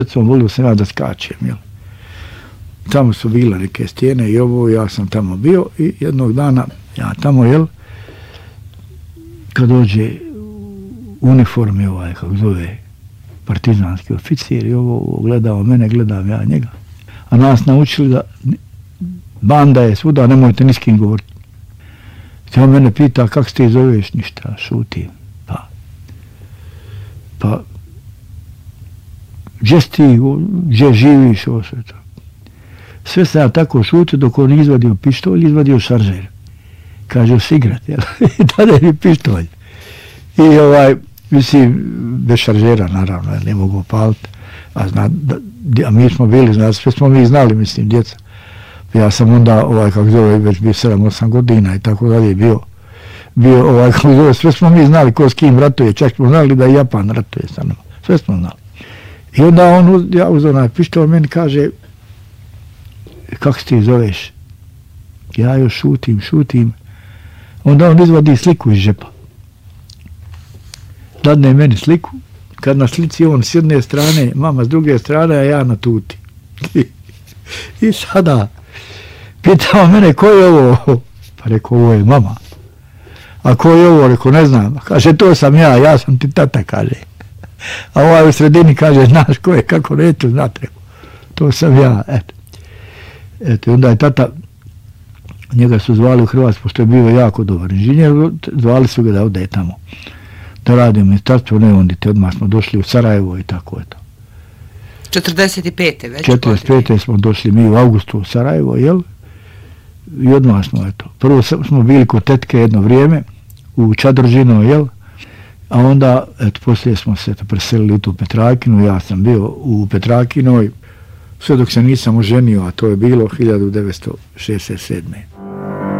Volio sam ja da skačem, jel? Tamo su bile neke stijene i ovo, ja sam tamo bio i jednog dana, ja tamo, jel, kad dođe u uniformi kako zove, partizanski oficir i ovo gledao mene, gledam ja njega. A nas naučili da banda je svuda, nemojte ni s kim govoriti. I on mene pita, kako se ti zoveš? Ništa, šutim. Pa, gdje si ti, gdje živiš, ovo sve to. Sve sam ja tako šutio dok on izvadio pištolj, izvadio šaržer. Kaže, osigrat, jel? I tada je pištolj. I mislim, bez šaržera, naravno, ne mogu opaliti. A mi smo bili, sve smo mi znali, mislim, djeca. Ja sam onda, kako zove, već bio 7-8 godina i tako dalje bio, kako zove, sve smo mi znali ko s kim ratuje, čak smo znali da i Japan ratuje sa nama. Sve smo znali. I onda ja uzeo onaj pištolj, meni kaže, kako se ti zoveš? Ja još šutim. Onda on izvadi sliku iz žepa. Dadne meni sliku. Kad na slici on s jedne strane, mama s druge strane, a ja na tuti. I sada pitao mene, ko je ovo? Pa rekao, ovo je mama. A ko je ovo? Rekao, ne znam. Kaže, to sam ja sam ti tata, kaže. A ovaj u sredini kaže, znaš ko je, kako neću znati. To sam ja, eto. Eto, onda je tata, njega su zvali u Hrvatsku, pošto je bio jako dobar inženjer, zvali su ga da ode tamo. Da radi u ministarstvu, ne ondite, odmah smo došli u Sarajevo i tako je to. 45. već? 45. smo došli mi u augustu u Sarajevo, jel? I odmah smo, eto. Prvo smo bili kod tetke jedno vrijeme, u Čadržino, jel? A onda, eto, poslije smo se preselili u tu Petrakinu, ja sam bio u Petrakinoj, sve dok se nisam oženio, a to je bilo 1967.